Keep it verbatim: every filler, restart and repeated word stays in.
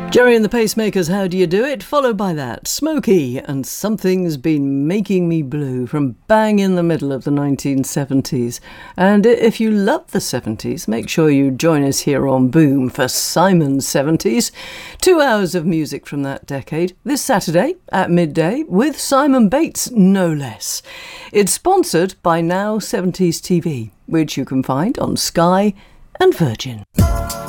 Jerry and the Pacemakers, How Do You Do It? Followed by that, Smokey and Something's Been Making Me Blue from bang in the middle of the nineteen seventies. And if you love the seventies, make sure you join us here on Boom for Simon's seventies. Two hours of music from that decade, this Saturday at midday with Simon Bates, no less. It's sponsored by Now seventies T V, which you can find on Sky and Virgin.